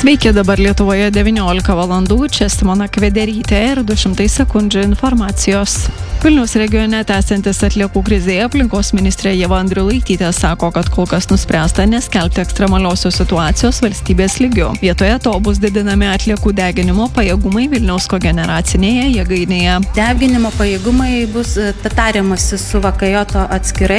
Veikia dabar Lietuvoje 19 valandų, čia Simona Kvederytė ir 200 sekundžių informacijos. Vilniaus regione tęsiantis atliekų krizėje aplinkos ministrė Ieva Andriulaitytė sako, kad kol kas nuspręsta neskelbti ekstremaliosios situacijos valstybės lygiu. Vietoje to bus didinami atliekų deginimo pajėgumai Vilniaus kogeneracinėje jėgainėje. Deginimo pajėgumai bus tariamasi su VKJ atskirai.